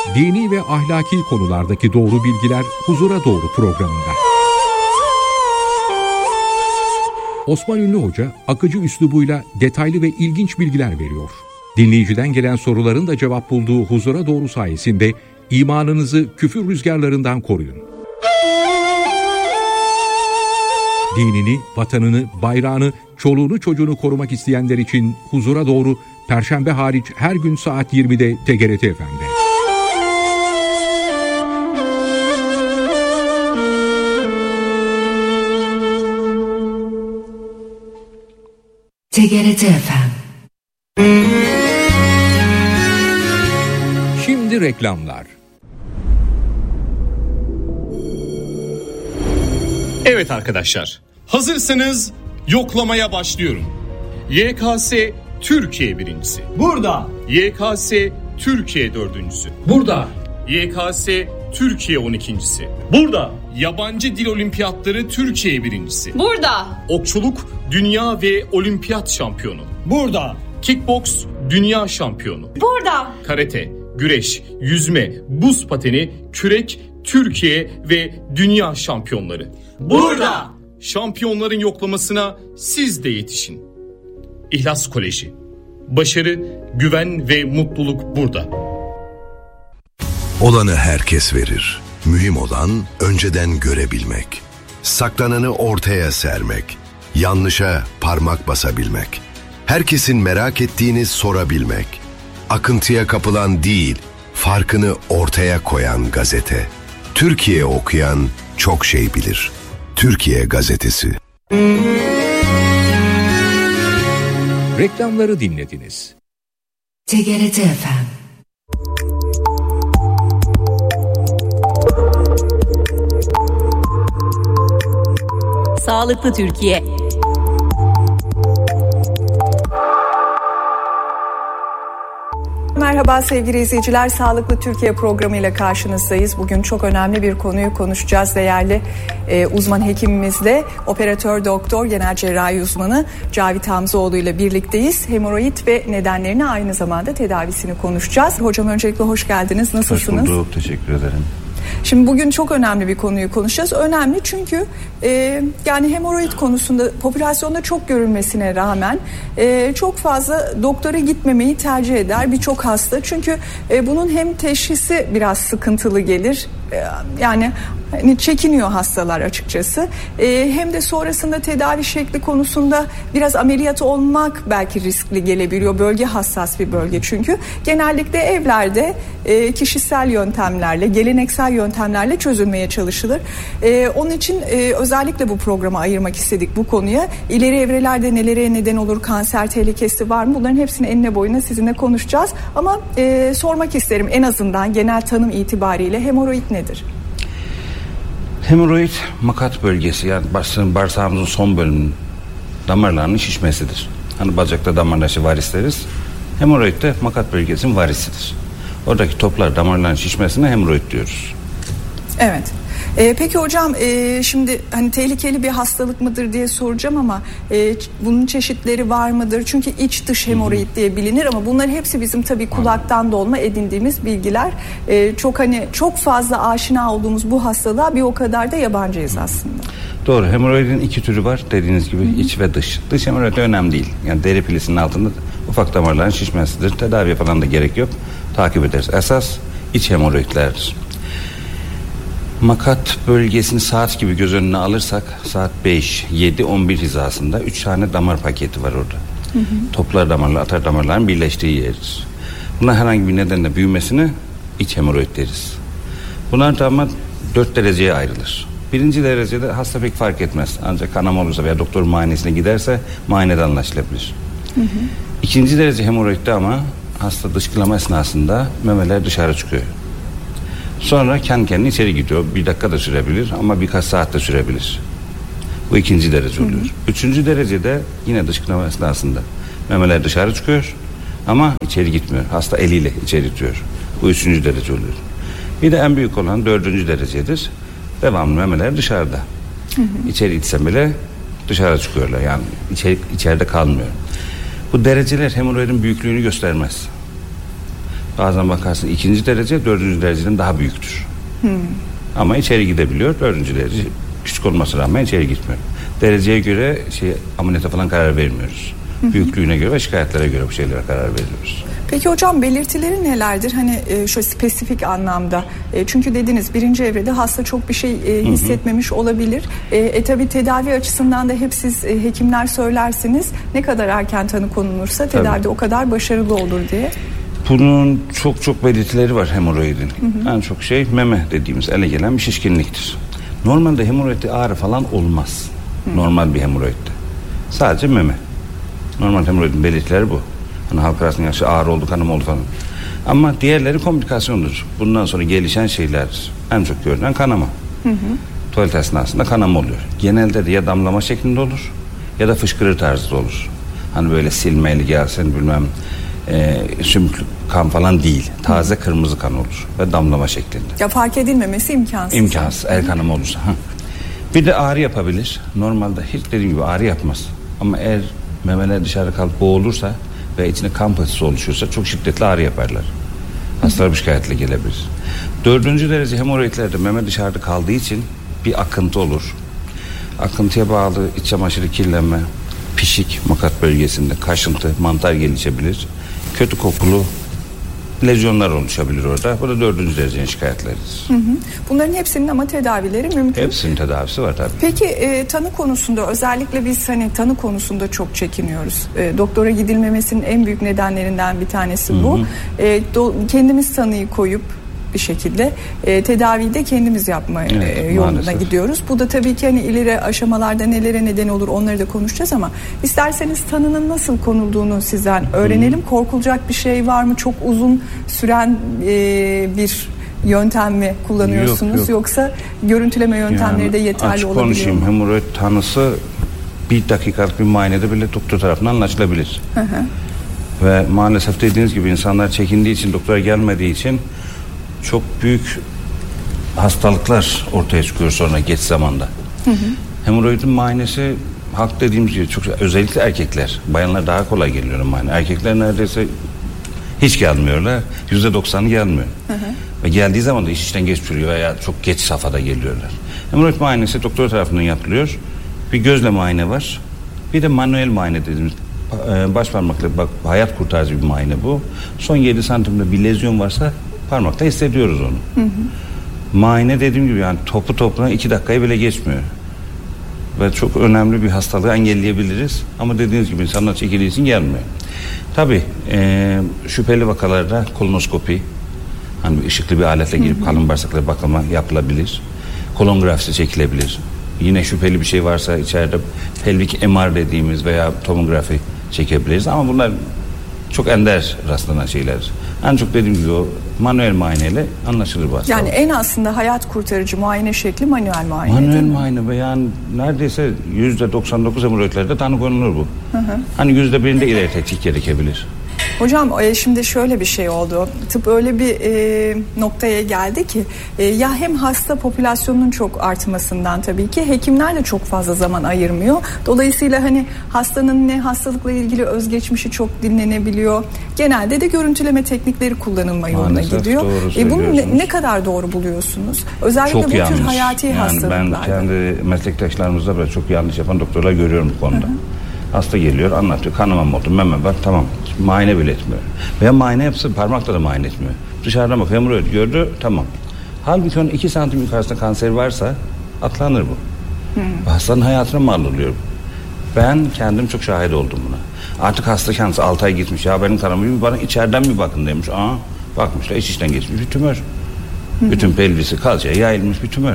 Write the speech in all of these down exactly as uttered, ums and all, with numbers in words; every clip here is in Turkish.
Dini ve ahlaki konulardaki doğru bilgiler Huzura Doğru programında. Osman Ünlü Hoca akıcı üslubuyla detaylı ve ilginç bilgiler veriyor. Dinleyiciden gelen soruların da cevap bulduğu Huzura Doğru sayesinde imanınızı küfür rüzgarlarından koruyun. Dinini, vatanını, bayrağını, çoluğunu çocuğunu korumak isteyenler için Huzura Doğru Perşembe hariç her gün saat yirmide T G R T F'de. T G R T F M. Şimdi reklamlar. Evet arkadaşlar, hazırsanız yoklamaya başlıyorum. Y K S Türkiye birincisi. Burada. Y K S Türkiye dördüncüsü. Burada. Y K S Türkiye on ikincisi. Burada. Yabancı dil olimpiyatları Türkiye birincisi. Burada. Okçuluk dünya ve olimpiyat şampiyonu. Burada. Kickboks dünya şampiyonu. Burada. Karate, güreş, yüzme, buz pateni, kürek, Türkiye ve dünya şampiyonları. Burada. Şampiyonların yoklamasına siz de yetişin. İhlas Koleji. Başarı, güven ve mutluluk burada. Olanı herkes verir. Mühim olan önceden görebilmek. Saklananı ortaya sermek. Yanlışa parmak basabilmek. Herkesin merak ettiğini sorabilmek. Akıntıya kapılan değil, farkını ortaya koyan gazete. Türkiye okuyan çok şey bilir. Türkiye Gazetesi. Reklamları dinlediniz. T G R T F M. Sağlıklı Türkiye. Merhaba sevgili izleyiciler, Sağlıklı Türkiye programıyla karşınızdayız. Bugün çok önemli bir konuyu konuşacağız. Değerli e, uzman hekimimizle, operatör doktor, genel cerrahi uzmanı Cavit Hamzoğlu ile birlikteyiz. Hemoroid ve nedenlerini, aynı zamanda tedavisini konuşacağız. Hocam öncelikle hoş geldiniz. Nasılsınız? Hoş bulduk, teşekkür ederim. Şimdi bugün çok önemli bir konuyu konuşacağız. Önemli çünkü e, yani hemoroid konusunda popülasyonda çok görülmesine rağmen e, çok fazla doktora gitmemeyi tercih eder birçok hasta. Çünkü e, bunun hem teşhisi biraz sıkıntılı gelir. E, yani hani çekiniyor hastalar açıkçası. E, hem de sonrasında tedavi şekli konusunda biraz ameliyat olmak belki riskli gelebiliyor. Bölge hassas bir bölge çünkü. Genellikle evlerde e, kişisel yöntemlerle, geleneksel yöntemlerle çözülmeye çalışılır. E, onun için e, özellikle bu programa ayırmak istedik bu konuya. İleri evrelerde nelere neden olur, kanser tehlikesi var mı? Bunların hepsini enine boyuna sizinle konuşacağız. Ama e, sormak isterim, en azından genel tanım itibariyle hemoroid nedir? Hemoroid, makat bölgesi, yani bağırsağımızın son bölümünün damarlarının şişmesidir. Hani bacakta damarlaşı varis deriz. Hemoroid de makat bölgesinin varisidir. Oradaki toplar, damarların şişmesine hemoroid diyoruz. Evet. Ee, peki hocam, e, şimdi hani tehlikeli bir hastalık mıdır diye soracağım ama e, bunun çeşitleri var mıdır? Çünkü iç dış hemoroid diye bilinir ama bunların hepsi bizim tabii kulaktan dolma edindiğimiz bilgiler. E, çok hani çok fazla aşina olduğumuz bu hastalığa bir o kadar da yabancıyız aslında. Doğru. Hemoroidin iki türü var dediğiniz gibi, Hı-hı. iç ve dış. Dış hemoroid önemli değil. Yani deri pilisinin altında ufak damarların şişmesidir. Tedaviye falan da gerek yok. Takip ederiz. Esas iç hemoroidlerdir. Makat bölgesini saat gibi göz önüne alırsak saat beş, yedi, on bir hizasında üç tane damar paketi var orada. Hı hı. Toplar damarlar, atar damarların birleştiği yerdir. Buna herhangi bir nedenle büyümesine iç hemoroid deriz. Bunlar damar dört dereceye ayrılır. Birinci derecede hasta pek fark etmez. Ancak kanama olursa veya doktor muayenesine giderse muayenede anlaşılabilir. Hı hı. İkinci derece hemoroidde ama hasta dışkılama esnasında memeler dışarı çıkıyor. Sonra kendi kendine içeri gidiyor. Bir dakika da sürebilir ama birkaç saat de sürebilir. Bu ikinci derece oluyor. Hı hı. Üçüncü derecede yine dışkılama esnasında memeler dışarı çıkıyor ama içeri gitmiyor. Hasta eliyle içeri itiyor. Bu üçüncü derece oluyor. Bir de en büyük olan dördüncü derecedir. Devamlı memeler dışarıda. Hı hı. İçeri itsem bile dışarı çıkıyorlar. Yani içeri, içeride kalmıyor. Bu dereceler hemoroidin büyüklüğünü göstermez. Bazen bakarsın ikinci derece dördüncü dereceden daha büyüktür. Hmm. Ama içeri gidebiliyor. Dördüncü derece küçük olmasına rağmen içeri gitmiyor. Dereceye göre şey ameliyata falan karar vermiyoruz. Hı-hı. Büyüklüğüne göre ve şikayetlere göre bu şeylere karar veriyoruz. Peki hocam belirtileri nelerdir? Hani e, şöyle spesifik anlamda. E, çünkü dediniz birinci evrede hasta çok bir şey e, hissetmemiş Hı-hı. olabilir. E, e tabii tedavi açısından da hep siz e, hekimler söylersiniz. Ne kadar erken tanı konulursa tedavide o kadar başarılı olur diye. Bunun çok çok belirtileri var hemoroidin. Hı hı. En çok şey meme dediğimiz ele gelen bir şişkinliktir. Normalde hemoroidde ağrı falan olmaz. Hı. Normal bir hemoroidde. Sadece meme. Normal hemoroidin belirtileri bu. Hani halk arasında yaşı ağrı oldu, kanama oldu falan. Ama diğerleri komplikasyondur. Bundan sonra gelişen şeylerdir. En çok görünen kanama. Hı hı. Tuvalet esnasında kanama oluyor. Genelde de ya damlama şeklinde olur ya da fışkırır tarzı olur. Hani böyle silmeli gelsin bilmem e, sümüklü kan falan değil. Taze hı. kırmızı kan olur ve damlama şeklinde. Ya fark edilmemesi imkansız. İmkansız. El kanama olursa. Hı. Bir de ağrı yapabilir. Normalde hiç dediğim gibi ağrı yapmaz. Ama eğer memeler dışarı kalıp boğulursa ve içine kan patısı oluşuyorsa çok şiddetli ağrı yaparlar. Hastalar bu şikayetle gelebilir. Dördüncü derece hemoroidlerde meme dışarıda kaldığı için bir akıntı olur. Akıntıya bağlı iç çamaşırı kirlenme, pişik makat bölgesinde kaşıntı, mantar gelişebilir. Kötü kokulu lezyonlar oluşabilir orada. Bu da dördüncü derecenin şikayetleridir. Hı hı. Bunların hepsinin ama tedavileri mümkün. Hepsinin tedavisi var tabii. Peki e, tanı konusunda özellikle biz hani tanı konusunda çok çekiniyoruz. E, doktora gidilmemesinin en büyük nedenlerinden bir tanesi bu. Hı hı. E, do, kendimiz tanıyı koyup bir şekilde e, tedaviyi de kendimiz yapma evet, e, yoluna maalesef. gidiyoruz. Bu da tabii ki hani ileri aşamalarda nelere neden olur onları da konuşacağız ama isterseniz tanının nasıl konulduğunu sizden öğrenelim. Hmm. Korkulacak bir şey var mı? Çok uzun süren e, bir yöntem mi kullanıyorsunuz? Yok, yok. Yoksa görüntüleme yöntemleri yani, de yeterli olabiliyor mu? Açık konuşayım. Hemoroid tanısı bir dakikalık bir muayenede bile doktor tarafından anlaşılabilir. Hı hı. Ve maalesef dediğiniz gibi insanlar çekindiği için doktora gelmediği için çok büyük hastalıklar ortaya çıkıyor sonra geç zamanda. Hı hı. Hemoroidin muayenesi hak dediğimiz gibi çok özellikle erkekler. Bayanlar daha kolay geliyor muayene. Erkekler neredeyse hiç gelmiyorlar. Yüzde doksanı gelmiyor. Hı hı. Ve geldiği zaman da iş işten geç sürüyor veya çok geç safhada geliyorlar. Hemoroid muayenesi doktor tarafından yapılıyor. Bir gözle muayene var. Bir de manuel muayene dediğimiz baş parmakla bak, hayat kurtarıcı bir muayene bu. Son yedi santimde bir lezyon varsa parmakta hissediyoruz onu. Hı hı. Muayene dediğim gibi yani topu topuna iki dakikayı bile geçmiyor. Ve çok önemli bir hastalığı engelleyebiliriz. Ama dediğiniz gibi insanlar çekildiği için gelmiyor. Tabii e, şüpheli vakalarda kolonoskopi, hani bir ışıklı bir aletle girip hı hı. kalın bağırsaklara bakılma yapılabilir. Kolonografisi çekilebilir. Yine şüpheli bir şey varsa içeride pelvik M R dediğimiz veya tomografi çekebiliriz. Ama bunlar çok ender rastlanan şeyler. En çok dediğim gibi o manuel muayeneyle anlaşılır bu hastalık. Yani en aslında hayat kurtarıcı muayene şekli manuel muayene. Manuel muayene ve yani neredeyse yüzde doksan dokuz hemoroidlerde tanı konulur bu. Hı hı. Hani yüzde birinde ileri tetkik gerekebilir. Hocam şimdi şöyle bir şey oldu. Tıp öyle bir e, noktaya geldi ki e, ya hem hasta popülasyonunun çok artmasından tabii ki hekimler de çok fazla zaman ayırmıyor. Dolayısıyla hani hastanın ne hastalıkla ilgili özgeçmişi çok dinlenebiliyor. Genelde de görüntüleme teknikleri kullanılma yoluna maalesef gidiyor. E, bunu ne, ne kadar doğru buluyorsunuz? Özellikle çok bu yanlış. Tür hayati yani hastalıklarda. Ben kendi meslektaşlarımızda böyle çok yanlış yapan doktorlar görüyorum bu konuda. Hı hı. Hasta geliyor anlatıyor kanamam oldu meme var tamam muayene bile etmiyor veya muayene yapsa parmakla da muayene etmiyor dışarıdan bak hemoroid gördü tamam halbuki onun iki santim yukarısında kanser varsa atlanır bu hmm. hastanın hayatına mal oluyor. Ben kendim çok şahit oldum buna artık hasta kendisi altı ay gitmiş ya benim kanamam bir bana içeriden bir bakın demiş aa bakmışlar iç içten geçmiş bir tümör hmm. bütün pelvisi kalçaya yayılmış bir tümör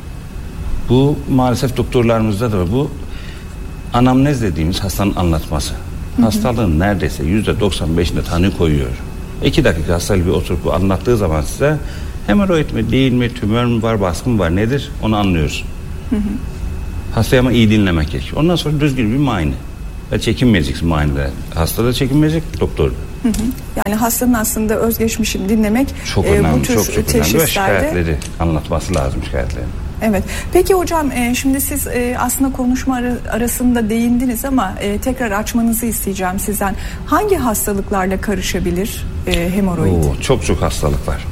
bu maalesef doktorlarımızda da bu anamnez dediğimiz hastanın anlatması. Hı hı. Hastalığın neredeyse yüzde doksan beşinde tanı koyuyor. İki dakika hastalığı bir oturup anlattığı zaman size hemoroid mi değil mi, tümör mü var, baskı mı var nedir onu anlıyorsun. Hı hı. Hastayı ama iyi dinlemek gerekiyor. Ondan sonra düzgün bir muayene. Ve çekinmeyeceksin muayenede. Hasta da çekinmeyecek, doktor da. Hı hı. Yani hastanın aslında özgeçmişini dinlemek çok önemli, e, bu tür çok, çok teşhislerde... önemli ve şikayetleri anlatması lazım şikayetlerini. Evet. Peki hocam e, şimdi siz e, aslında konuşma ar- arasında değindiniz ama e, tekrar açmanızı isteyeceğim sizden. Hangi hastalıklarla karışabilir e, hemoroid? Oo, çok çok hastalık var.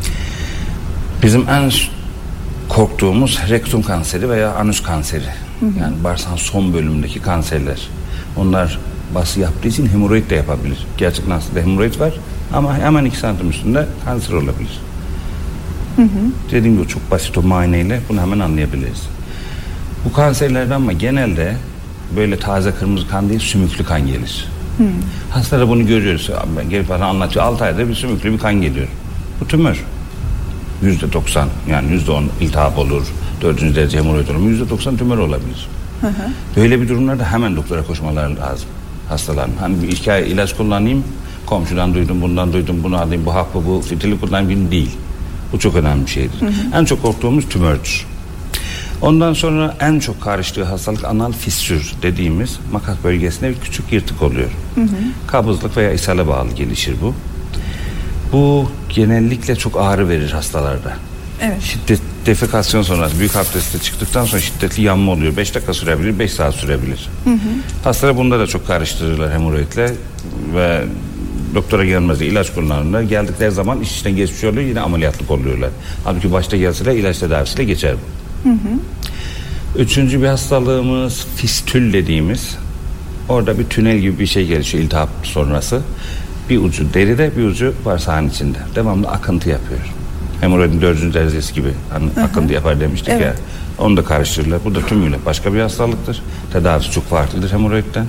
Bizim en korktuğumuz rektum kanseri veya anüs kanseri. Hı hı. Yani bağırsağın son bölümündeki kanserler. Onlar bası yaptığı için hemoroid de yapabilir. Gerçekten aslında hemoroid var ama hemen iki santim üstünde kanser olabilir. Hı hı. Dediğim gibi çok basit o muayeneyle bunu hemen anlayabiliriz. Bu kanserlerden ama genelde böyle taze kırmızı kan değil, sümüklü kan gelir. Hı. Hastalara bunu görüyoruz. Ben gelip bana anlatıyor. altı ayda bir sümüklü bir kan geliyor. Bu tümör. yüzde doksan yani yüzde on iltihap olur. dördüncü derece hemoroid olur. yüzde doksan tümör olabilir. Hı hı. Böyle bir durumlarda hemen doktora koşmaları lazım hastaların. Hani bir iki ay ilaç kullanayım, komşudan duydum, bundan duydum, bunu alayım, bu hapı, bu fitili kullanayım değil. Bu çok önemli bir şeydir. Hı hı. En çok korktuğumuz tümördür. Ondan sonra en çok karıştığı hastalık anal fissür dediğimiz makas bölgesinde bir küçük yırtık oluyor. Hı hı. Kabızlık veya ishale bağlı gelişir bu. Bu genellikle çok ağrı verir hastalarda. Evet. Şiddet defekasyon sonrası büyük abdestte çıktıktan sonra şiddetli yanma oluyor. beş dakika sürebilir, beş saat sürebilir. Hı hı. Hastalar bunda da çok karıştırırlar hemoroidle ve doktora gelmezse ilaç kullanırlar. Geldikleri zaman iş işten geçmiş oluyor, yine ameliyatlık oluyorlar. Halbuki başta gelseler ilaç tedavisiyle geçer bu. Hı hı. Üçüncü bir hastalığımız fistül dediğimiz. Orada bir tünel gibi bir şey gelişiyor iltihap sonrası. Bir ucu deride, bir ucu bağırsağın içinde. Devamlı akıntı yapıyor. Hemoroidin dördüncü derecesi gibi hani hı hı. akıntı yapar demiştik evet. ya. Onu da karıştırırlar. Bu da tümüyle başka bir hastalıktır. Tedavisi çok farklıdır hemoroidden.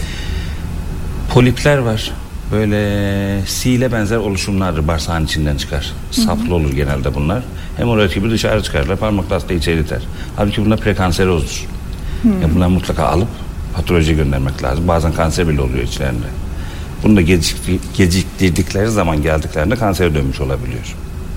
Polipler var. Böyle sile benzer oluşumlardır, bağırsağın içinden çıkar. Hı hı. Saplı olur genelde bunlar. Hemoroid gibi dışarı çıkarlar. Parmakla hastayı içeri iter. Halbuki bunlar prekanserozdur. Yani bunları mutlaka alıp patolojiye göndermek lazım. Bazen kanser bile oluyor içlerinde. Bunu da geciktir- geciktirdikleri zaman geldiklerinde kansere dönmüş olabiliyor.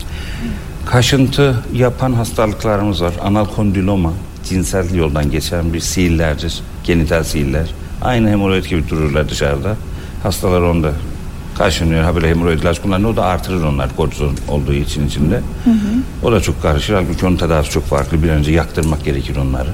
Kaşıntı yapan hastalıklarımız var. Anal kondiloma, cinsel yoldan geçen bir siillerdir. Genital siiller. Aynı hemoroid gibi dururlar dışarıda. Hastalar onda kaşınıyor. Ha böyle hemoroid ilaç kullanıyor. O da artırır onlar kortizon olduğu için içinde. Hı hı. O da çok karışır. Halbuki onun tedavisi çok farklı. Bir önce yaktırmak gerekir onları.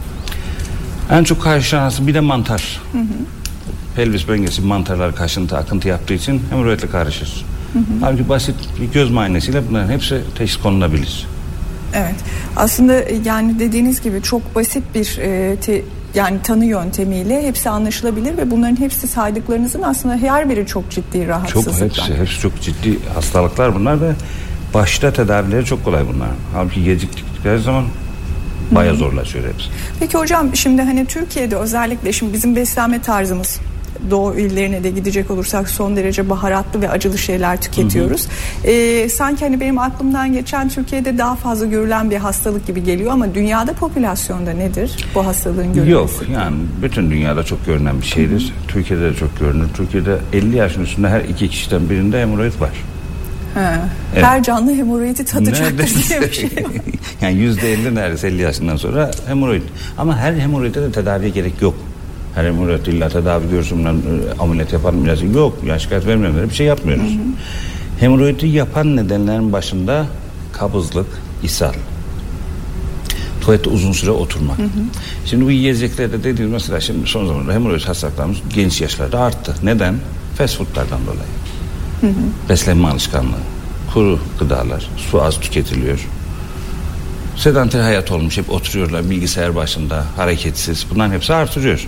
En çok karşılanan bir de mantar. Hı hı. Pelvis bölgesi mantarlar kaşıntı, akıntı yaptığı için hemoroidle karışır. Hı hı. Halbuki basit bir göz muayenesiyle bunların hepsi teşhis konulabilir. Evet. Aslında yani dediğiniz gibi çok basit bir e, te, yani tanı yöntemiyle hepsi anlaşılabilir ve bunların hepsi saydıklarınızın aslında her biri çok ciddi rahatsızlıklar. Çok hepsi, hepsi çok ciddi hastalıklar bunlar ve başta tedavileri çok kolay bunlar. Halbuki geciktikleri zaman bayağı zorlaşıyor hepsi. Peki hocam şimdi hani Türkiye'de özellikle şimdi bizim beslenme tarzımız Doğu illerine de gidecek olursak son derece baharatlı ve acılı şeyler tüketiyoruz. Hı hı. Ee, sanki hani benim aklımdan geçen Türkiye'de daha fazla görülen bir hastalık gibi geliyor ama dünyada popülasyonda nedir bu hastalığın görülmesi? Yok yani bütün dünyada çok görünen bir şeydir. Hı hı. Türkiye'de de çok görünür. Türkiye'de elli yaşın üstünde her iki kişiden birinde hemoroid var. Ha. Evet. Her canlı hemoroidi tadacaktır diye bir şey var. Yani yüzde elli neredeyse elli yaşından sonra hemoroid. Ama her hemoroide de tedaviye gerek yok. Her hemoroid illa tedavi görsün, ameliyat yaparım ilacı yok. Yani şikayet vermeyenlere bir şey yapmıyoruz. Hı hı. Hemoroidi yapan nedenlerin başında kabızlık, ishal, tuvalette uzun süre oturmak. Hı hı. Şimdi bu yiyeceklerde dediğimiz mesela şimdi son zamanlarda hemoroid hastalıklarımız genç yaşlarda arttı. Neden? Fast foodlardan dolayı. Hı hı. Beslenme alışkanlığı, kuru gıdalar, su az tüketiliyor. Sedanter hayat olmuş, hep oturuyorlar bilgisayar başında, hareketsiz. Bunların hepsi artırıyor.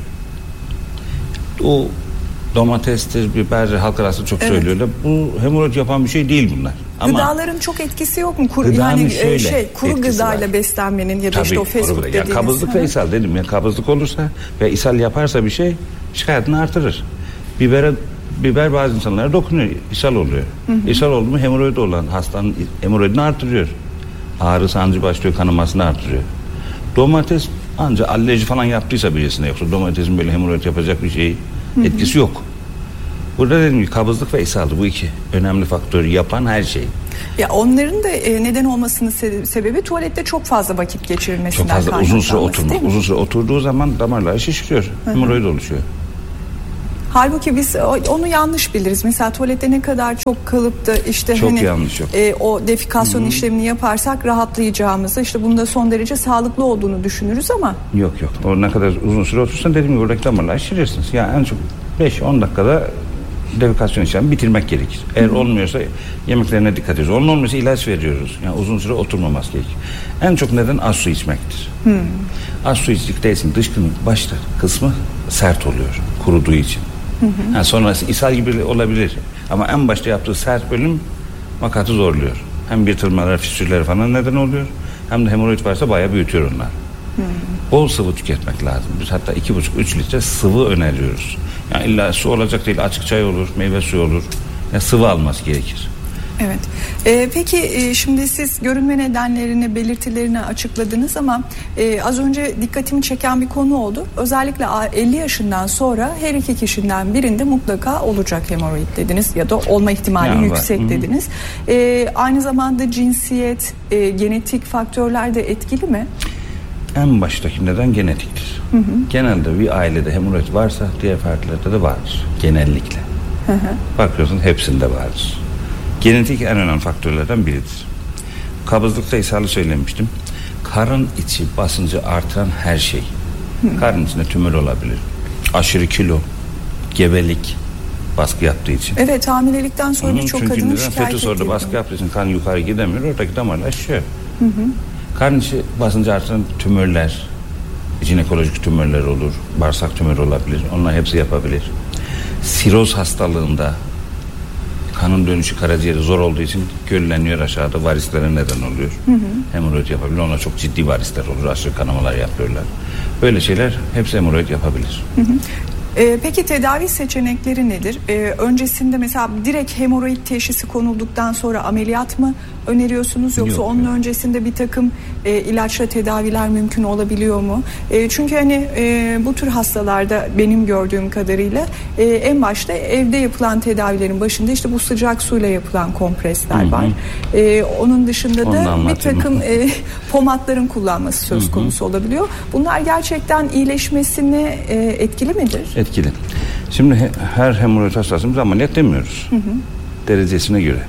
O domatestir, biberdir, halk arasında çok evet. söylüyorlar. Bu hemoroid yapan bir şey değil bunlar. Ama gıdaların çok etkisi yok mu? Kuru, yani şöyle, şey kuru gıdayla var. Beslenmenin ya da tabii, işte o fast food dediğiniz. Yani kabızlık ve ishal dedim ya, kabızlık olursa ve ishal yaparsa bir şey şikayetini artırır. Bibere biber bazı insanlara dokunuyor, ishal oluyor. Hı hı. İshal oldu mu hemoroid olan hastanın hemoroidini artırıyor. Ağrı sancı başlıyor, kanamasını artırıyor. Domates ancak alerji falan yaptıysa birisine, yoksa domatesin böyle hemoroid yapacak bir şey etkisi hı hı. yok. Burada dediğim gibi kabızlık ve ishal bu iki önemli faktörü yapan her şey. Ya onların da e, neden olmasının se- sebebi tuvalette çok fazla vakit geçirilmesinden kaynaklanması. Çok fazla uzun süre oturmak. Uzun süre oturduğu zaman damarları şişiriyor. Hı hı. Hemoroid oluşuyor. Halbuki biz onu yanlış biliriz. Mesela tuvalette ne kadar çok kalıp da işte çok hani yanlış yok. E, o defikasyon Hı-hı. işlemini yaparsak rahatlayacağımızı, işte bunda son derece sağlıklı olduğunu düşünürüz ama. Yok yok. O ne kadar uzun süre otursan dediğim gibi oradaki damarları şişirirsiniz. Yani en çok beş on dakikada defikasyon işlemi bitirmek gerekir. Eğer Hı-hı. olmuyorsa yemeklerine dikkat ediyoruz. Onun olmuyorsa ilaç veriyoruz. Yani uzun süre oturmaması gerekir. En çok neden az su içmektir. Hı. Az su içtikten için dışkının başta kısmı sert oluyor. Kuruduğu için. Hı hı. Yani sonrası ishal gibi olabilir. Ama en başta yaptığı sert bölüm makatı zorluyor. Hem bir tırmalar, fistüller falan neden oluyor. Hem de hemoroid varsa bayağı büyütüyor onlar. Hı. Bol sıvı tüketmek lazım. Biz hatta iki buçuk üç litre sıvı öneriyoruz. Yani illa su olacak değil, açık çay olur, meyve suyu olur. Yani sıvı alması gerekir. Evet. Ee, peki e, şimdi siz görünme nedenlerini, belirtilerini açıkladınız ama e, az önce dikkatimi çeken bir konu oldu. Özellikle elli yaşından sonra her iki kişiden birinde mutlaka olacak hemoroid dediniz ya da olma ihtimali yani yüksek var. Dediniz. E, aynı zamanda cinsiyet, e, genetik faktörler de etkili mi? En baştaki neden genetiktir. Hı hı. Genelde bir ailede hemoroid varsa diğer fertilerde de vardır. Genellikle. Hı hı. Bakıyorsun hepsinde vardır. Genetik en önemli faktörlerden biridir. Kabızlıkta ishalı söylemiştim. Karın içi basıncı artıran her şey. Hı. Karın içinde tümör olabilir. Aşırı kilo, gebelik baskı yaptığı için. Evet, hamilelikten sonra birçok kadının şikayet ediyor. Fetüs orada baskı yaptığı için kan yukarı gidemiyor. Oradaki damarlar şişiyor. Hı hı. Karın içi basıncı artıran tümörler, jinekolojik tümörler olur, bağırsak tümörü olabilir. Onlar hepsi yapabilir. Siroz hastalığında kanın dönüşü karaciğeri zor olduğu için gölleniyor aşağıda, varislere neden oluyor. Hı hı. Hemoroid yapabilir. Ona çok ciddi varisler olur. Aşırı kanamalar yapıyorlar. Böyle şeyler hepsi hemoroid yapabilir. Hı hı. Ee, peki tedavi seçenekleri nedir? Ee, öncesinde mesela direkt hemoroid teşhisi konulduktan sonra ameliyat mı öneriyorsunuz yoksa Yok, onun yok. öncesinde bir takım e, ilaçla tedaviler mümkün olabiliyor mu? E, çünkü hani e, bu tür hastalarda benim gördüğüm kadarıyla e, en başta evde yapılan tedavilerin başında işte bu sıcak suyla yapılan kompresler Hı-hı. var. E, onun dışında da bir takım e, pomatların kullanması söz Hı-hı. konusu olabiliyor. Bunlar gerçekten iyileşmesine e, etkili midir? Etkili. Şimdi he, her hemoroid hastasımız ameliyat demiyoruz. Hı-hı. Derecesine göre.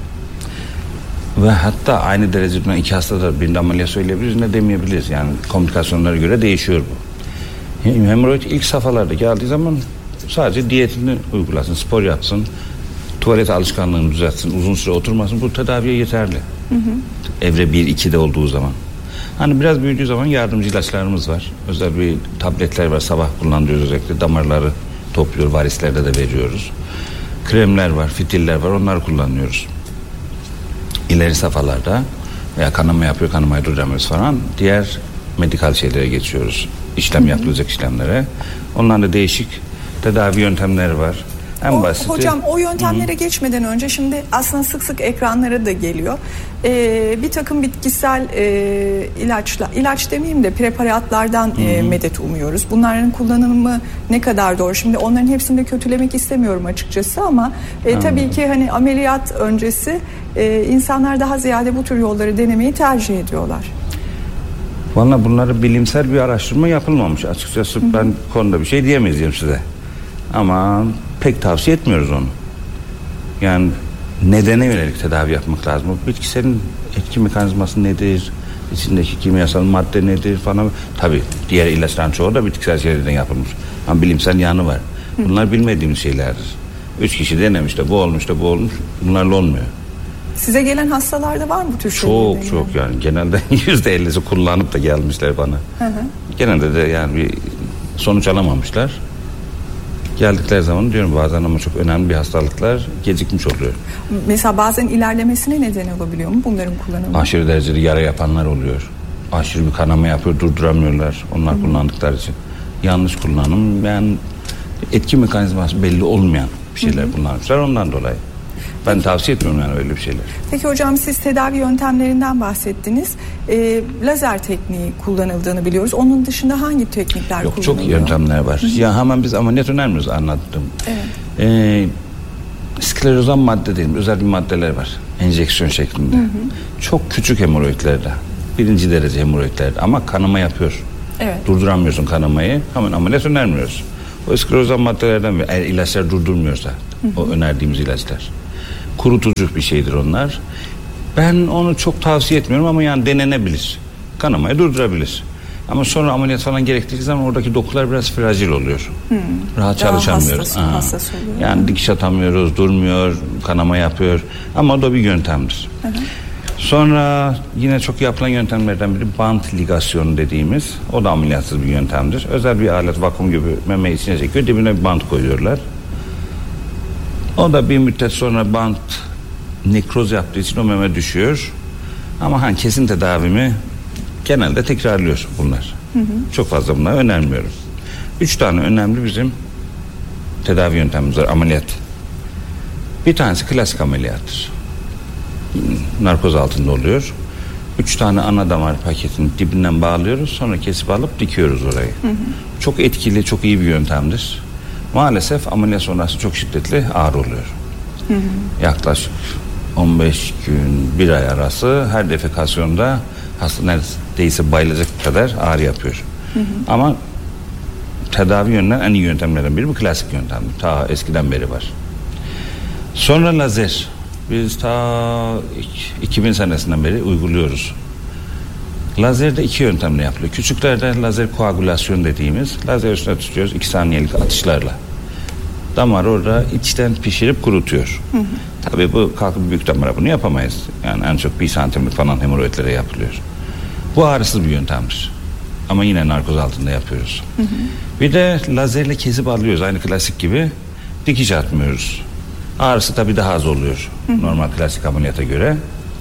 Ve hatta aynı dereceden iki hastada birinde ameliyat söyleyebiliriz ne demeyebiliriz. Yani komplikasyonlara göre değişiyor bu. Hemoroid ilk safhalarda geldiği zaman sadece diyetini uygulasın, spor yapsın, tuvalet alışkanlığını düzeltsin, uzun süre oturmasın. Bu tedaviye yeterli. Hı hı. Evre bir ikide olduğu zaman. Hani biraz büyüdüğü zaman yardımcı ilaçlarımız var. Özel bir tabletler var, sabah kullanıyoruz özellikle. Damarları topluyor, varislerde de veriyoruz. Kremler var, fitiller var, onları kullanıyoruz. İleri safhalarda veya kanama yapıyor, kanamayı durduramıyoruz falan. Diğer medikal şeylere geçiyoruz. İşlem Hı-hı. yapılacak işlemlere. Onlarda değişik tedavi yöntemleri var. En o, basiti. Hocam o yöntemlere Hı-hı. geçmeden önce şimdi aslında sık sık ekranlara da geliyor. Ee, bir takım bitkisel e, ilaçla, ilaç demeyeyim de preparatlardan e, medet umuyoruz. Bunların kullanımı ne kadar doğru? Şimdi onların hepsini de kötülemek istemiyorum açıkçası ama e, tabii ki hani ameliyat öncesi e, insanlar daha ziyade bu tür yolları denemeyi tercih ediyorlar. Vallahi bunları bilimsel bir araştırma yapılmamış. Açıkçası Hı-hı. ben konuda bir şey diyemeyeceğim size. Ama pek tavsiye etmiyoruz onu. Yani nedene yönelik tedavi yapmak lazım. O bitkiselin etki mekanizması nedir? İçindeki kimyasal madde nedir falan. Tabii diğer ilaçların çoğu da bitkisel şeylerden yapılmış. Ama bilimsel yanı var. Bunlar bilmediğimiz şeylerdir. Üç kişi denemiş de bu olmuş da bu olmuş. Bunlarla olmuyor. Size gelen hastalarda var mı bu tür şeyler? Çok çok yani. yani. Genelde yüzde ellisi kullanıp da gelmişler bana. Hı hı. Genelde de yani bir sonuç alamamışlar. Geldikleri zaman diyorum bazen ama çok önemli bir hastalıklar gecikmiş oluyor. Mesela bazen ilerlemesine neden olabiliyor mu bunların kullanımı? Aşırı derecede yara yapanlar oluyor. Aşırı bir kanama yapıyor, durduramıyorlar onlar Hı-hı. kullandıkları için. Yanlış kullanım yani etki mekanizması belli olmayan bir şeyler Hı-hı. kullanmışlar ondan dolayı. Ben Peki. tavsiye etmiyorum yani öyle bir şeyler. Peki hocam siz tedavi yöntemlerinden bahsettiniz. E, lazer tekniği kullanıldığını biliyoruz. Onun dışında hangi teknikler Yok, kullanılıyor? Çok yöntemler var. Hı-hı. Ya hemen biz ameliyat önermiyoruz anlattım. Evet. Ee, sklerozan madde dediğim özel bir maddeler var. Enjeksiyon şeklinde. Hı-hı. Çok küçük hemoroidlerde. Birinci derece hemoroidlerde ama kanama yapıyor. Evet. Durduramıyorsun kanamayı. Hemen ameliyat önermiyoruz. O iskelozan maddelerden biri. Eğer ilaçlar durdurmuyorsa, hı hı. o önerdiğimiz ilaçlar. Kurutucu bir şeydir onlar. Ben onu çok tavsiye etmiyorum ama yani denenebilir. Kanamayı durdurabilir. Ama sonra ameliyat falan gerektiği zaman oradaki dokular biraz fragil oluyor. Hmm. Rahat Daha çalışamıyoruz. Hassas, hassas oluyor. Yani dikiş atamıyoruz, durmuyor, kanama yapıyor. Ama o da bir yöntemdir. Hı hı. Sonra yine çok yapılan yöntemlerden biri bant ligasyonu dediğimiz. O da ameliyatsız bir yöntemdir. Özel bir alet, vakum gibi memeyi içine çekiyor. Dibine bir bant koyuyorlar. O da bir müddet sonra bant nekroz yaptığı için o meme düşüyor. Ama hani kesin tedavimi genelde tekrarlıyor bunlar. Hı hı. Çok fazla bunları önermiyorum. Üç tane önemli bizim tedavi yöntemimiz var, ameliyat. Bir tanesi klasik ameliyattır. Narkoz altında oluyor. Üç tane ana damar paketini dibinden bağlıyoruz. Sonra kesip alıp dikiyoruz orayı. Hı hı. Çok etkili, çok iyi bir yöntemdir. Maalesef ameliyat sonrası çok şiddetli ağrı oluyor. Hı hı. Yaklaşık on beş gün, bir ay arası her defekasyonda hasta neredeyse bayılacak kadar ağrı yapıyor. Hı hı. Ama tedavi yönünden en iyi yöntemlerden biri bu klasik yöntem. Ta eskiden beri var. Sonra lazer. Biz ta iki bin senesinden beri uyguluyoruz. Lazerde iki yöntemle yapılıyor. Küçüklerde lazer koagülasyon dediğimiz, lazer üstüne tutuyoruz iki saniyelik atışlarla. Damar orada içten pişirip kurutuyor. Hı hı. Tabii bu kalkıp büyük damara bunu yapamayız. Yani en çok bir santimlik falan hemoroidlere yapılıyor. Bu ağrısız bir yöntemdir. Ama yine narkoz altında yapıyoruz. Hı hı. Bir de lazerle kesip alıyoruz aynı klasik gibi. Dikiş atmıyoruz. Ağrısı tabii daha az oluyor. Hı hı. Normal klasik ameliyata göre.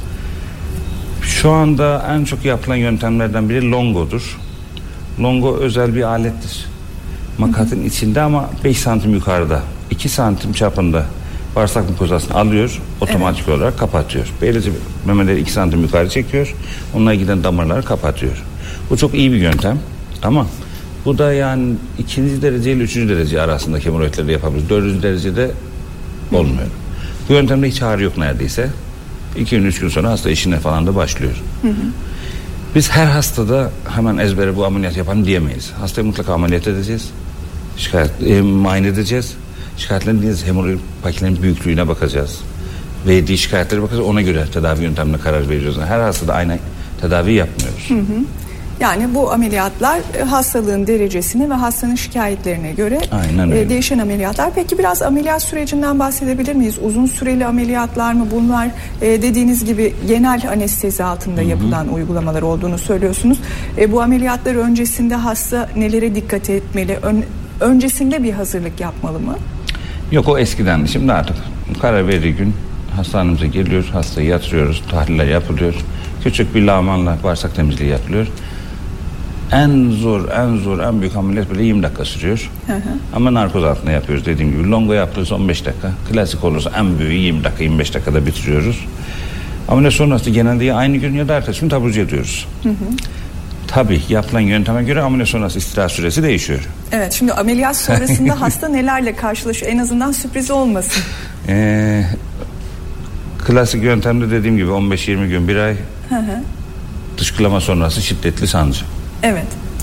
Şu anda en çok yapılan yöntemlerden biri longodur. Longo özel bir alettir. Makatın hı hı. içinde ama beş santim yukarıda, iki santim çapında bağırsak mukozasını alıyor, otomatik evet. olarak kapatıyor. Böylece memeleri iki santim yukarı çekiyor, onlara giden damarları kapatıyor. Bu çok iyi bir yöntem ama bu da yani ikinci derece ile üçüncü derece arasındaki hemoroidleri yapabiliriz. Dördüncü derecede olmuyor. Hı. Bu yöntemde hiç ağrı yok neredeyse. İki gün, üç gün sonra hasta işine falan da başlıyor. Hı hı. Biz her hastada hemen ezbere bu ameliyat yapalım diyemeyiz. Hastayı mutlaka ameliyat edeceğiz. Şikayet, e, muayene edeceğiz. Şikayetlerin değil, hemoroid paketlerin büyüklüğüne bakacağız. Verdiği şikayetlere bakacağız. Ona göre tedavi yöntemine karar veriyoruz. Her hastada aynı tedavi yapmıyoruz. Hı hı. Yani bu ameliyatlar hastalığın derecesine ve hastanın şikayetlerine göre e, değişen ameliyatlar. Peki biraz ameliyat sürecinden bahsedebilir miyiz? Uzun süreli ameliyatlar mı bunlar? E, dediğiniz gibi genel anestezi altında Hı-hı. yapılan uygulamalar olduğunu söylüyorsunuz. E, bu ameliyatlar öncesinde hasta nelere dikkat etmeli? Ön, öncesinde bir hazırlık yapmalı mı? Yok, o eskiden. Şimdi artık karar verdiği gün hastanemize geliyor, hastayı yatırıyoruz, tahliller yapılıyor. Küçük bir lağmanla bağırsak temizliği yapılıyor. En zor, en zor, en büyük ameliyat bile yirmi dakika sürüyor. Hı hı. Ama narkoz altında yapıyoruz dediğim gibi. Longo yapılırsa on beş dakika. Klasik olursa en büyüğü yirmi dakika, yirmi beş dakikada bitiriyoruz. Ameliyat sonrası genelde ya aynı gün ya da ertesi gün taburcu ediyoruz. Hı hı. Tabii yapılan yönteme göre ameliyat sonrası istirahat süresi değişiyor. Evet, şimdi ameliyat sonrasında hasta nelerle karşılaşıyor? En azından sürpriz olmasın. Ee, klasik yöntemde dediğim gibi on beş yirmi gün, bir ay. Hı hı. Dışkılama sonrası şiddetli sancı. Evet.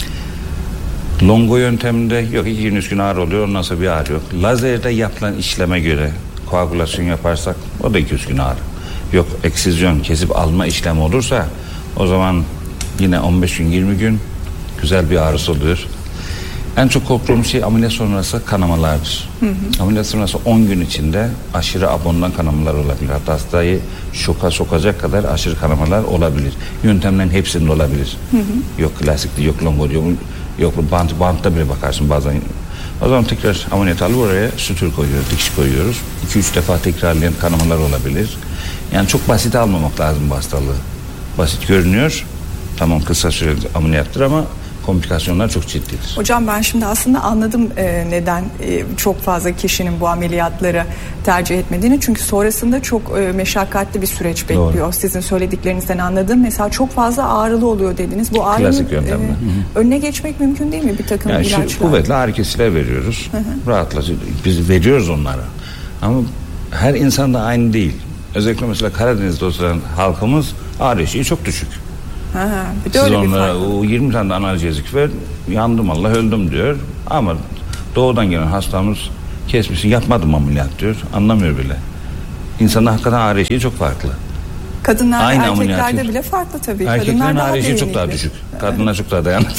Longo yönteminde yok, iki gün üç gün ağrı oluyor, ondan sonra bir ağrı yok. Lazerde yapılan işleme göre koagülasyon yaparsak o da iki üç gün ağrı. Yok, eksizyon, kesip alma işlemi olursa o zaman yine on beş gün, yirmi gün güzel bir ağrısı oluyor. En çok korktuğum şey ameliyat sonrası kanamalardır. Hı hı. Ameliyat sonrası on gün içinde aşırı abondan kanamalar olabilir. Hatta hastayı şoka sokacak kadar aşırı kanamalar olabilir. Yöntemlerin hepsinde olabilir. Hı hı. Yok klasikti, yok longo, yok, yok bant, bantta bile bakarsın bazen. O zaman tekrar ameliyat alıp oraya sütür koyuyoruz, dikiş koyuyoruz. iki üç defa tekrarlayan kanamalar olabilir. Yani çok basit almamak lazım bu hastalığı. Basit görünüyor. Tamam, kısa süreli ameliyattır ama komplikasyonlar çok ciddidir. Hocam ben şimdi aslında anladım e, neden e, çok fazla kişinin bu ameliyatları tercih etmediğini. Çünkü sonrasında çok e, meşakkatli bir süreç bekliyor. Doğru. Sizin söylediklerinizden anladım. Mesela çok fazla ağrılı oluyor dediniz. Bu ağrının e, önüne geçmek mümkün değil mi bir takım yani ilaçlar? Şu kuvvetli ağrı kesiciler veriyoruz. Hı hı. Rahatlatıcı. Biz veriyoruz onlara. Ama her insan da aynı değil. Özellikle mesela Karadeniz'de oturan halkımız ağrı eşiği çok düşük. Ha, bir de Siz öyle onlara bir o yirmi tane analjezik ver, yandım Allah öldüm diyor. Ama Doğudan gelen hastamız kesmişsin, yapmadım ameliyat diyor. Anlamıyor bile. İnsanın hakikaten ağrı eşiği çok farklı. Kadınlar Aynı erkeklerde ameliyatı. bile farklı tabii. Erkeklerin ağrı eşiği çok daha düşük. Kadınlar çok daha dayanıklı.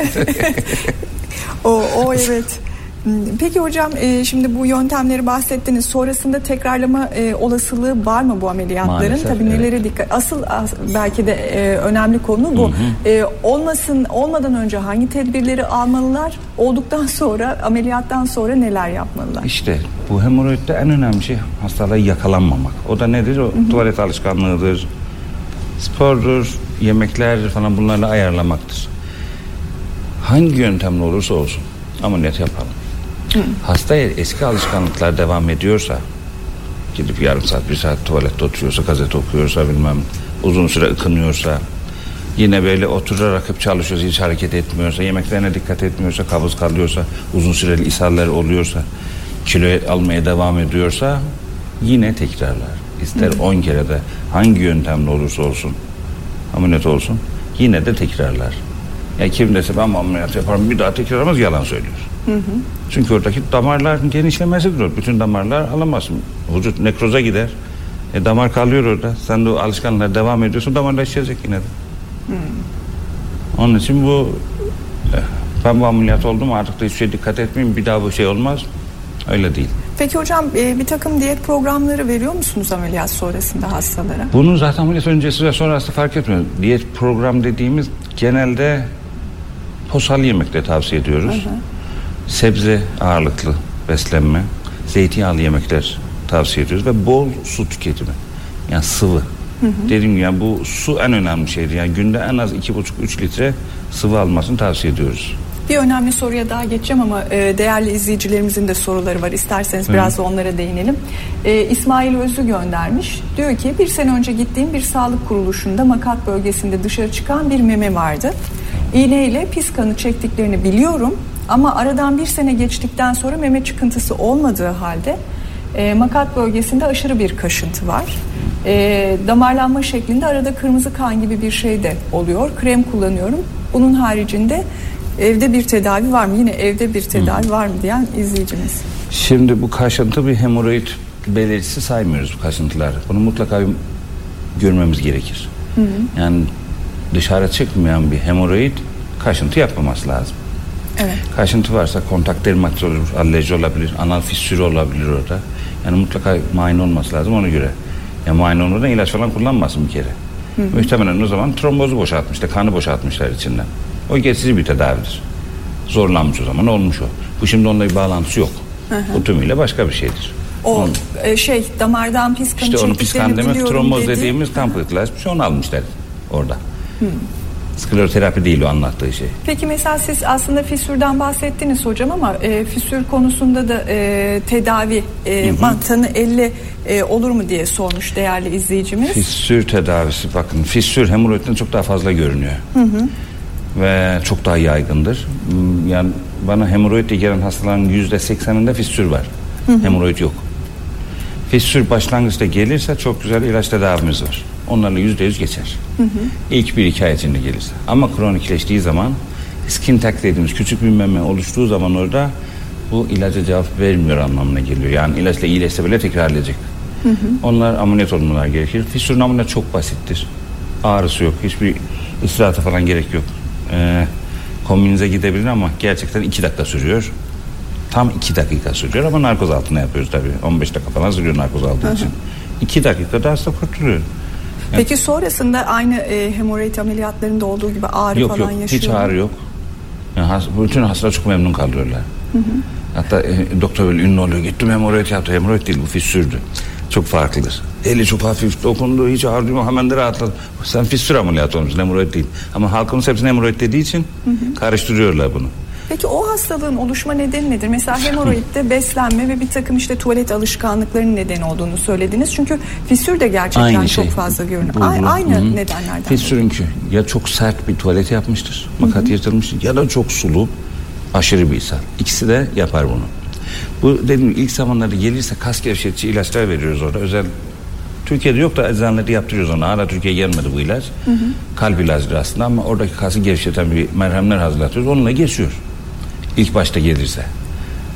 o, o evet. Peki hocam e, şimdi bu yöntemleri bahsettiniz. Sonrasında tekrarlama e, olasılığı var mı bu ameliyatların? Maalesef, Tabii evet. nelere dikkat? Asıl as, belki de e, önemli konu bu. Hı hı. E, olmasın olmadan önce hangi tedbirleri almalılar? Olduktan sonra, ameliyattan sonra neler yapmalılar? İşte bu hemoroidde en önemli şey hastalığa yakalanmamak. O da nedir? O, hı hı. Tuvalet alışkanlığıdır, spordur, yemekler falan, bunlarla ayarlamaktır. Hangi yöntemle olursa olsun ameliyat yapalım. Hı. Hasta eski alışkanlıklar devam ediyorsa, gidip yarım saat bir saat tuvalette oturuyorsa, gazete okuyorsa, bilmem uzun süre ıkınıyorsa, yine böyle oturarak hep çalışıyorsa, hiç hareket etmiyorsa, yemeklerine dikkat etmiyorsa, kabız kalıyorsa, uzun süreli ishaller oluyorsa, kilo almaya devam ediyorsa yine tekrarlar. İster on kere de hangi yöntemle olursa olsun ameliyat olsun, yine de tekrarlar. Yani kim dese ben ameliyat yaparım bir daha tekrarlamaz, yalan söylüyor. Hı hı. Çünkü oradaki damarların genişlemesidir o. Bütün damarlar alamazsın. Vücut nekroza gider. E, damar kalıyor orada. Sen de o alışkanlığa devam ediyorsun. Damarlar şişecek yine de. Hı. Onun için bu ben bu ameliyat oldum artık da hiçbir şeye dikkat etmeyeyim. Bir daha bu şey olmaz. Öyle değil. Peki hocam bir takım diyet programları veriyor musunuz ameliyat sonrasında hastalara? Bunun zaten ameliyat öncesi ve sonrası fark etmiyor. Diyet program dediğimiz genelde posal yemekleri tavsiye ediyoruz. Hı hı. Sebze ağırlıklı beslenme, zeytinyağlı yemekler tavsiye ediyoruz ve bol su tüketimi. Yani sıvı. Hı hı. Dediğim gibi yani bu su en önemli şeydir. Yani günde en az iki buçuk üç litre sıvı almasını tavsiye ediyoruz. Bir önemli soruya daha geçeceğim ama e, değerli izleyicilerimizin de soruları var. İsterseniz Hı. biraz da onlara değinelim. E, İsmail Özlü göndermiş. Diyor ki bir sene önce gittiğim bir sağlık kuruluşunda makat bölgesinde dışarı çıkan bir meme vardı. İğneyle pis kanı çektiklerini biliyorum. Ama aradan bir sene geçtikten sonra meme çıkıntısı olmadığı halde e, makat bölgesinde aşırı bir kaşıntı var. E, damarlanma şeklinde arada kırmızı kan gibi bir şey de oluyor. Krem kullanıyorum. Bunun haricinde evde bir tedavi var mı? Yine evde bir tedavi hmm. var mı diyen izleyicimiz. Şimdi bu kaşıntı bir hemoroid belirtisi saymıyoruz bu kaşıntılar. Bunu mutlaka görmemiz gerekir. Hmm. Yani dışarı çıkmayan bir hemoroid kaşıntı yapmaması lazım. Evet. Kaşıntı varsa kontak dermatitis olur, alerji olabilir, anal fissürü olabilir orada. Yani mutlaka muayene olması lazım ona göre. Yani muayene olmadan ilaç falan kullanmasın bir kere. Hı hı. Muhtemelen o zaman trombozu boşaltmışlar, kanı boşaltmışlar içinden. O geçici bir tedavidir. Zorlanmış o zaman, olmuş o. Bu şimdi onunla bir bağlantısı yok. Hı hı. O tümüyle başka bir şeydir. O onun, e, şey damardan pis kan işte onu pis kan demek, tromboz dedi. dediğimiz kan pıhtılaşmış, onu almışlar orada. Hı. Skleroterapi değil o anlattığı şey. Peki mesela siz aslında fissürden bahsettiniz hocam ama e, fissür konusunda da e, tedavi e, mantanı elle e, olur mu diye sormuş değerli izleyicimiz. Fissür tedavisi bakın fissür hemoroidden çok daha fazla görünüyor. Hı hı. Ve çok daha yaygındır. Yani bana hemoroidle gelen hastaların yüzde sekseninde fissür var. Hı hı. Hemoroid yok. Fissür başlangıçta gelirse çok güzel ilaç tedavimiz var. Onlarla yüzde yüz geçer. Hı hı. İlk bir iki ay içinde gelirse. Ama kronikleştiği zaman skin tag dediğimiz küçük bir meme oluştuğu zaman orada bu ilaca cevap vermiyor anlamına geliyor. Yani ilaçla iyileşse bile tekrarlayacak. Hı hı. Onlar ameliyat olmaları gerekir. Fissürün ameliyatı çok basittir. Ağrısı yok. Hiçbir istirahata falan gerek yok. Ee, kombinize gidebilir ama gerçekten iki dakika sürüyor. Tam iki dakika sürüyor ama narkoz altına yapıyoruz tabii. on beş dakika falan sürüyor narkoz aldığı hı hı. için. iki dakikada hasta kurtuluyor. Peki sonrasında aynı e, hemoroid ameliyatlarında olduğu gibi ağrı yok, falan yok, yaşıyor hiç ağrı yok. Yani has, bütün hastalar çok memnun kalıyorlar. Hı hı. Hatta e, doktor böyle ünlü oluyor. Gittim hemoroid yaptı. Hemoroid değil bu fissürdü. Çok farklıdır. Eli çok hafif dokundu. Hiç ağrı duyma hemen de rahatladı. Sen fissür ameliyatı olmuşsun hemoroid değil. Ama halkımız hepsini hemoroid dediği için hı hı. karıştırıyorlar bunu. Peki o hastalığın oluşma nedeni nedir? Mesela hemoroidde beslenme ve bir takım işte tuvalet alışkanlıklarının nedeni olduğunu söylediniz. Çünkü fissür de gerçekten aynı çok şey. fazla görünüyor. Bu, bu. Aynı Hı-hı. nedenlerden. Fissürünkü ya çok sert bir tuvalet yapmıştır, makat yırtılmıştır ya da çok sulu, aşırı bir ishal. İkisi de yapar bunu. Bu dediğim ilk zamanlarda gelirse kas gevşetici ilaçlar veriyoruz orada. Özel Türkiye'de yok da eczanelerde yaptırıyoruz onu. Hala Türkiye'ye gelmedi bu ilaç. Hı hı. Kalp ilacıdır aslında ama oradaki kası gevşeten bir merhemler hazırlatıyoruz. Onunla geçiyor. İlk başta gelirse.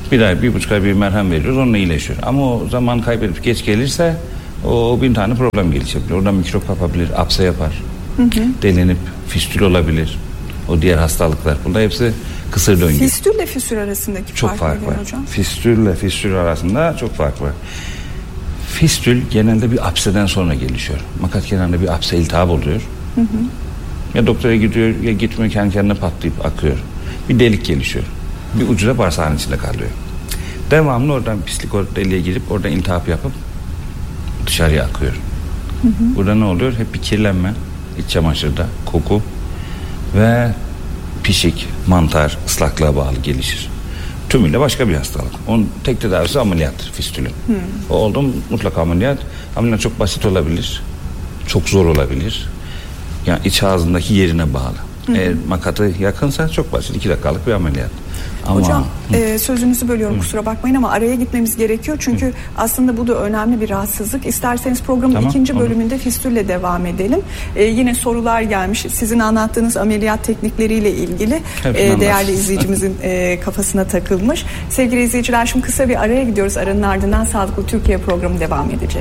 Bir ay, bir buçuk ay bir merhem veriyoruz, onunla iyileşiyor. Ama o zaman kaybedip geç gelirse o bin tane problem gelişebilir. Oradan mikrop kapabilir, apse yapar, hı hı. delinip fistül olabilir. O diğer hastalıklar. Bunlar hepsi kısır döngü. Fistülle fistül arasındaki çok fark, fark var hocam? Fistülle fistül arasında çok fark var. Fistül genelde bir apseden sonra gelişiyor. Makat kenarında bir apse iltihap oluyor. Hı hı. Ya doktora gidiyor ya gitmiyor, kendi kendine patlayıp akıyor. Bir delik gelişiyor. Bir ucu da bağırsağın içinde kalıyor. Devamlı oradan pislik o deliğe girip oradan iltihap yapıp dışarıya akıyor. Hı hı. Burada ne oluyor? Hep bir kirlenme, iç çamaşırda, koku ve pişik, mantar, ıslaklığa bağlı gelişir. Tümüyle başka bir hastalık. Onun tek tedavisi ameliyattır fistülün. Hmm. O oldu mu mutlaka ameliyat. Ameliyat çok basit olabilir. Çok zor olabilir. Yani iç ağzındaki yerine bağlı. Hmm. Eğer makatı yakınsa çok basit. iki dakikalık bir ameliyat. Ama, hocam e, sözünüzü bölüyorum, hı. kusura bakmayın ama araya gitmemiz gerekiyor. Çünkü hı. aslında bu da önemli bir rahatsızlık. İsterseniz programın tamam, ikinci olur. bölümünde fistülle devam edelim. E, yine sorular gelmiş. Sizin anlattığınız ameliyat teknikleriyle ilgili e, değerli izleyicimizin e, kafasına takılmış. Sevgili izleyiciler, şimdi kısa bir araya gidiyoruz. Aranın ardından Sağlıklı Türkiye programı devam edecek.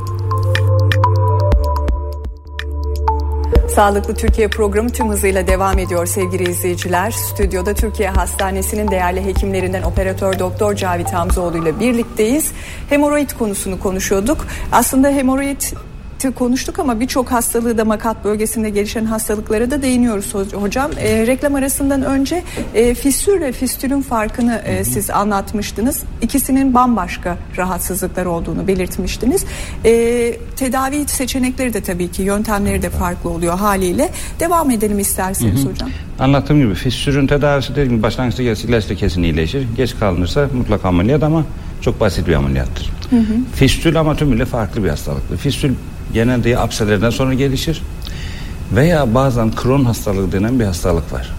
Sağlıklı Türkiye programı tüm hızıyla devam ediyor sevgili izleyiciler. Stüdyoda Türkiye Hastanesi'nin değerli hekimlerinden operatör doktor Cavit Hamzoğlu ile birlikteyiz. Hemoroid konusunu konuşuyorduk. Aslında hemoroid konuştuk ama birçok hastalığı da makat bölgesinde gelişen hastalıklara da değiniyoruz hocam. E, reklam arasından önce e, fistül ve fistülün farkını e, siz anlatmıştınız. İkisinin bambaşka rahatsızlıklar olduğunu belirtmiştiniz. E, tedavi seçenekleri de tabii ki, yöntemleri de farklı oluyor haliyle. Devam edelim isterseniz hı hı. hocam. Anlattığım gibi fistülün tedavisi dediğim gibi başlangıçta gelse ilaçla kesin iyileşir. Geç kalınırsa mutlaka ameliyat ama çok basit bir ameliyattır. Hı hı. Fistül ama tümüyle farklı bir hastalıktır. Fistül genelde ya apselerden sonra gelişir veya bazen Crohn hastalığı denen bir hastalık var.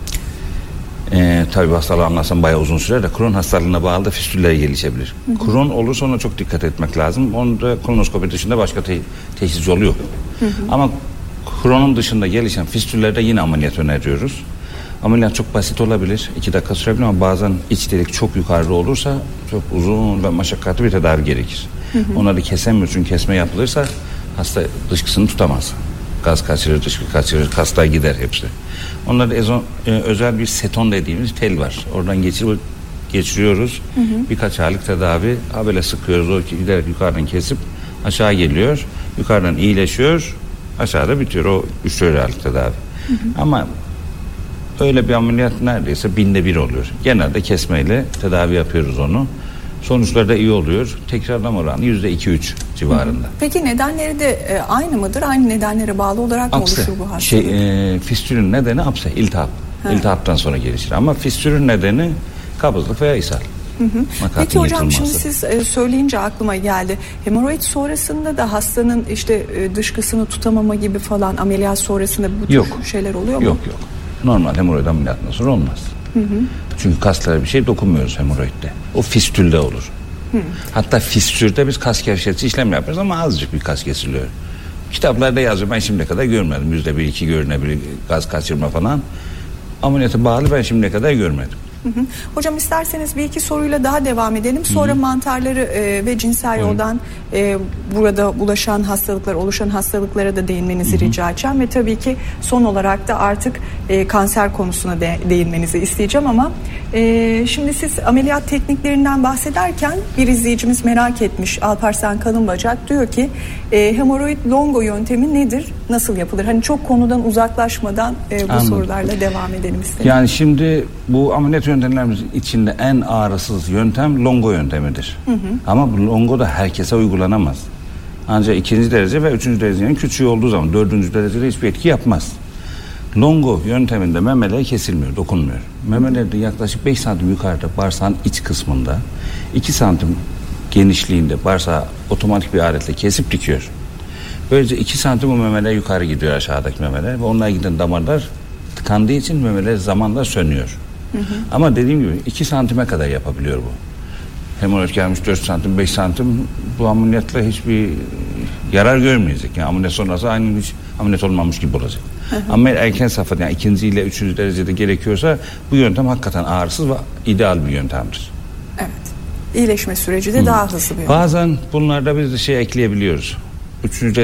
Ee, tabii hastalığı anlatsam bayağı uzun sürer de Crohn hastalığına bağlı da fistüller gelişebilir. Hı hı. Crohn olursa ona çok dikkat etmek lazım. Onda kolonoskopi dışında başka te- teşhis yolu yok. Hı hı. Ama Crohn'un dışında gelişen fistüllerde yine ameliyat öneriyoruz. Ameliyat çok basit olabilir. iki dakika sürebilir ama bazen iç delik çok yukarıda olursa çok uzun ve meşakkatli bir tedavi gerekir. Hı hı. Onları kesemiyor çünkü kesme yapılırsa hasta dışkısını tutamaz. Gaz kaçırır, dışkı kaçırır, kaslar gider hepsi. Onlarda ezon, e, özel bir seton dediğimiz tel var. Oradan geçirip geçiriyoruz. Hı hı. Birkaç aylık tedavi. Ha böyle sıkıyoruz. O giderek yukarıdan kesip aşağı geliyor. Yukarıdan iyileşiyor. Aşağıda bitiyor. O üç aylık tedavi. Hı hı. Ama öyle bir ameliyat neredeyse binde bir oluyor. Genelde kesmeyle tedavi yapıyoruz onu. Sonuçları da iyi oluyor. Tekrarlama oranı yüzde iki üç civarında. Peki nedenleri de e, aynı mıdır? Aynı nedenlere bağlı olarak mı apse. oluşur bu hastalık? Şey, e, fistülün nedeni apse, iltihap. Ha. İltihaptan sonra gelişir. Ama fistülün nedeni kabızlık veya ishal. Hı hı. Peki hocam, şimdi siz e, söyleyince aklıma geldi. Hemoroid sonrasında da hastanın işte e, dışkısını tutamama gibi falan ameliyat sonrasında bu tür yok. şeyler oluyor mu? Yok yok. Normal hemoroid ameliyatından sonra olmaz. Hı hı. Çünkü kaslara bir şey dokunmuyoruz hemoroidde. O fistülde olur. Hı. Hatta fistülde biz kas gevşetici işlem yapıyoruz ama azıcık bir kas kesiliyor. Kitaplarda yazıyor. Ben şimdiye kadar görmedim. Yüzde bir iki görünebilir gaz kaçırma falan. Ameliyata bağlı ben şimdiye kadar görmedim. Hı hı. Hocam isterseniz bir iki soruyla daha devam edelim. Sonra hı hı. mantarları e, ve cinsel yoldan e, burada bulaşan hastalıklar, oluşan hastalıklara da değinmenizi hı hı. rica edeceğim. Ve tabii ki son olarak da artık e, kanser konusuna de, değinmenizi isteyeceğim ama e, şimdi siz ameliyat tekniklerinden bahsederken bir izleyicimiz merak etmiş. Alparslan Kalınbacak diyor ki e, hemoroid longo yöntemi nedir? Nasıl yapılır? Hani çok konudan uzaklaşmadan e, bu Anladım. sorularla devam edelim istedim. Yani şimdi bu ameliyat yöntemlerimiz içinde en ağrısız yöntem longo yöntemidir. Hı hı. Ama bu longo da herkese uygulanamaz. Ancak ikinci derece ve üçüncü derecenin küçüğü olduğu zaman dördüncü derecede hiçbir etki yapmaz. Longo yönteminde memeler kesilmiyor, dokunmuyor. Memelerde yaklaşık beş santim yukarıda bağırsağın iç kısmında, iki santim genişliğinde bağırsağı otomatik bir aletle kesip dikiyor. Böylece iki santim o memeler yukarı gidiyor, aşağıdaki memeler ve onlara giden damarlar tıkandığı için memeler zamanla sönüyor. Hı hı. Ama dediğim gibi iki santime kadar yapabiliyor bu. Hemoroid gelmiş dört santim, beş santim, bu ameliyatla hiçbir yarar görmeyecek. Yani ameliyat sonrası aynı hiç ameliyat olmamış gibi olacak. Hı hı. Ama erken safhada, yani ikinci ile üçüncü derecede gerekiyorsa bu yöntem hakikaten ağrısız ve ideal bir yöntemdir. iyileşme süreci de daha hızlı bir. Bazen bunlarda biz de şey ekleyebiliyoruz. Üçüncü